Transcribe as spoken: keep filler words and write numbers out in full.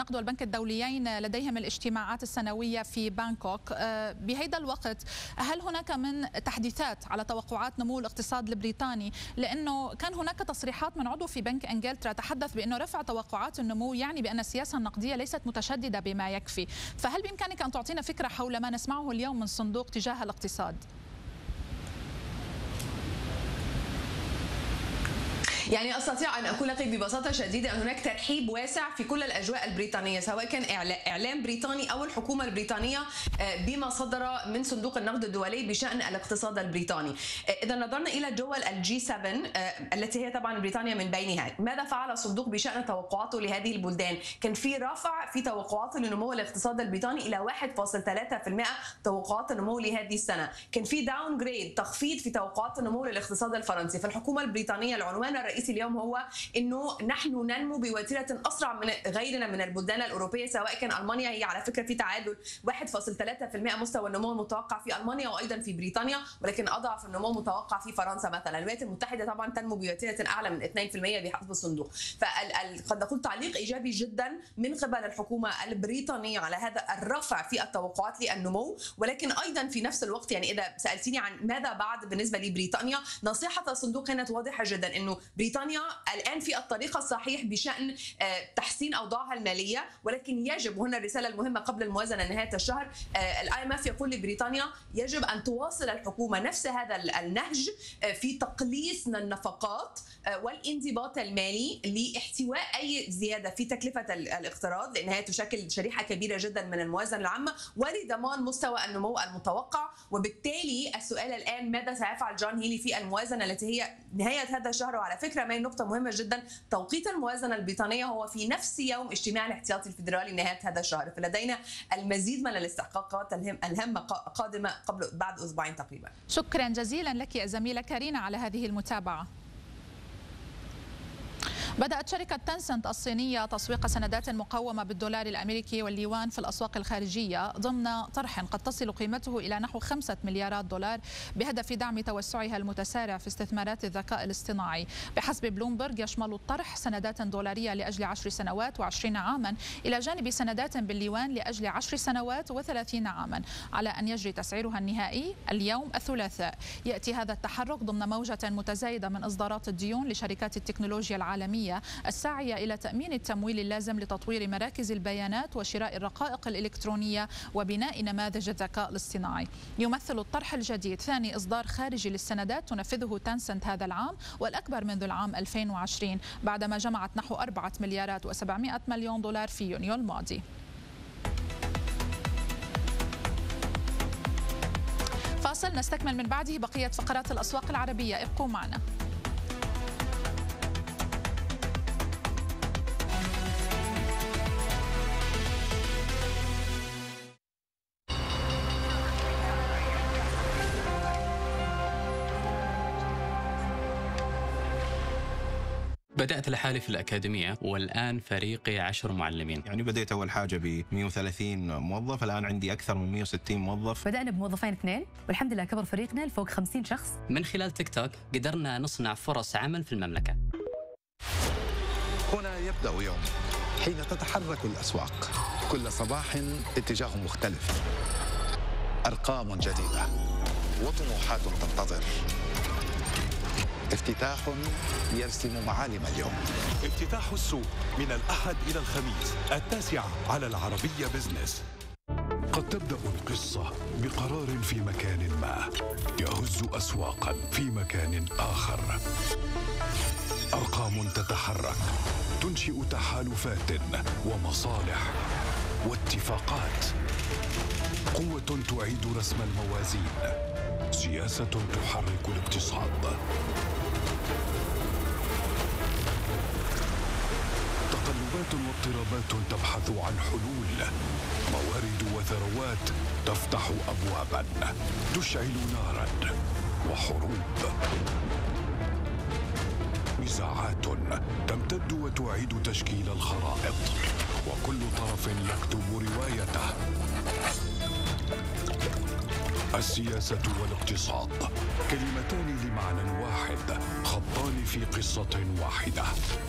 النقد والبنك الدوليين لديهم الاجتماعات السنوية في بانكوك. بهذا الوقت هل هناك من تحديثات على توقعات نمو الاقتصاد البريطاني؟ لأنه كان هناك تصريحات من عضو في بنك إنجلترا تحدث بأنه رفع توقعات النمو يعني بأن السياسة النقدية ليست متشددة بما يكفي. فهل بإمكانك أن تعطينا فكرة حول ما نسمعه اليوم من صندوق تجاه الاقتصاد؟ يعني أستطيع أن أقول لك ببساطة شديدة أن هناك ترحيب واسع في كل الأجواء البريطانية، سواء كان إعلام بريطاني أو الحكومة البريطانية بما صدر من صندوق النقد الدولي بشأن الاقتصاد البريطاني. إذا نظرنا إلى دول الجي سبعة التي هي طبعا بريطانيا من بينها، ماذا فعل الصندوق بشأن توقعاته لهذه البلدان؟ كان في رفع في توقعاته لنمو الاقتصاد البريطاني إلى واحد فاصلة ثلاثة بالمئة توقعات النمو لهذه السنة. كان في داون جريد، تخفيض في توقعات النمو للاقتصاد الفرنسي. فالحكومة البريطانية العنوان الرئيسي اليوم هو انه نحن ننمو بوتيره اسرع من غيرنا من البلدان الاوروبيه، سواء كان المانيا هي على فكره في تعادل واحد فاصلة ثلاثة بالمئة مستوى النمو المتوقع في المانيا وايضا في بريطانيا، ولكن اضعف النمو المتوقع في فرنسا مثلا. الولايات المتحده طبعا تنمو بوتيره اعلى من اثنين بالمئة بحسب الصندوق. فقد نقول تعليق ايجابي جدا من قبل الحكومه البريطانيه على هذا الرفع في التوقعات للنمو، ولكن ايضا في نفس الوقت يعني اذا سالتني عن ماذا بعد بالنسبه لبريطانيا، نصيحه الصندوق كانت واضحه جدا انه بريطانيا الآن في الطريق الصحيح بشأن تحسين أوضاعها المالية، ولكن يجب، وهنا الرسالة المهمة قبل الموازنة نهاية الشهر، الاي ام اف يقول لبريطانيا يجب أن تواصل الحكومة نفس هذا النهج في تقليص النفقات والانضباط المالي لاحتواء أي زيادة في تكلفة الاقتراض، لأنها تشكل شريحة كبيرة جدا من الموازنة العامة، ولضمان مستوى النمو المتوقع. وبالتالي السؤال الآن ماذا سيفعل جون هيلي في الموازنة التي هي نهاية هذا الشهر؟ وعلى فكرة ما نقطة مهمة جدا، توقيت الموازنة البريطانية هو في نفس يوم اجتماع الاحتياطي الفيدرالي نهاية هذا الشهر، فلدينا المزيد من الاستحقاقات الهامة قادمة قبل بعد أسبوعين تقريبا. شكرا جزيلا لك الزميلة كارينا على هذه المتابعة. بدأت شركة تنسنت الصينية تسويق سندات مقومة بالدولار الأمريكي واليوان في الأسواق الخارجية ضمن طرح قد تصل قيمته إلى نحو خمسة مليارات دولار بهدف دعم توسعها المتسارع في استثمارات الذكاء الاصطناعي. بحسب بلومبرج يشمل الطرح سندات دولارية لأجل عشر سنوات وعشرين عاما إلى جانب سندات باليوان لأجل عشر سنوات وثلاثين عاما، على أن يجري تسعيرها النهائي اليوم الثلاثاء. يأتي هذا التحرك ضمن موجة متزايدة من إصدارات الديون لشركات التكنولوجيا العالمية الساعية إلى تأمين التمويل اللازم لتطوير مراكز البيانات وشراء الرقائق الإلكترونية وبناء نماذج الذكاء الاصطناعي. يمثل الطرح الجديد ثاني إصدار خارجي للسندات تنفذه تنسنت هذا العام، والأكبر منذ العام ألفين وعشرين بعدما جمعت نحو أربعة مليارات وسبعمئة مليون دولار في يونيو الماضي. فاصل نستكمل من بعده بقية فقرات الأسواق العربية، ابقوا معنا. بدأت لحالي في الأكاديمية والآن فريقي عشر معلمين. يعني بديت أول حاجة ب مئة وثلاثين موظف، الآن عندي أكثر من مئة وستين موظف. بدأنا بموظفين اثنين والحمد لله كبر فريقنا لفوق خمسين شخص. من خلال تيك توك قدرنا نصنع فرص عمل في المملكة. هنا يبدأ يوم حين تتحرك الأسواق، كل صباح اتجاه مختلف، أرقام جديدة وطموحات تنتظر، افتتاح يرسم معالم اليوم. افتتاح السوق من الأحد إلى الخميس التاسعة على العربية بزنس. قد تبدأ القصة بقرار في مكان ما يهز أسواقا في مكان آخر. أرقام تتحرك تنشئ تحالفات ومصالح واتفاقات. قوة تعيد رسم الموازين، سياسة تحرك الاقتصاد. تقلبات واضطرابات تبحث عن حلول. موارد وثروات تفتح أبوابا، تشعل نارا وحروب. نزاعات تمتد وتعيد تشكيل الخرائط، وكل طرف يكتب روايته. السياسة والاقتصاد كلمتان لمعنى واحد، خطان في قصة واحدة.